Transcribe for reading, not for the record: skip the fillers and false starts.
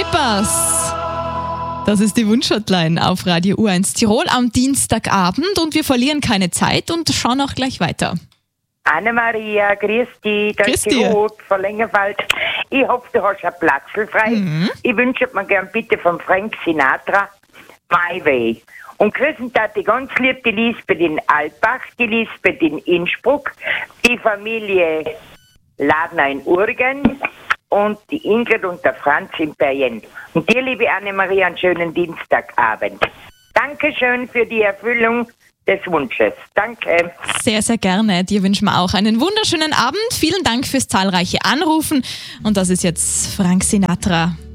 Slippers. Das ist die Wunschhotline auf Radio U1 Tirol am Dienstagabend und wir verlieren keine Zeit und schauen auch gleich weiter. Annemaria, grüß dich, das ist die Ruth von Längerwald. Ich hoffe, du hast einen Platz frei. Ich wünsche mir gern bitte von Frank Sinatra My Way. Und grüßen tat die ganz lieb die Lisbeth in Alpbach, die Lisbeth in Innsbruck, die Familie Ladner in Urgen und die Ingrid und der Franz in Perjen. Und dir, liebe Annemaria, einen schönen Dienstagabend. Dankeschön für die Erfüllung des Wunsches. Danke. Sehr, sehr gerne. Dir wünschen wir auch einen wunderschönen Abend. Vielen Dank fürs zahlreiche Anrufen. Und das ist jetzt Frank Sinatra.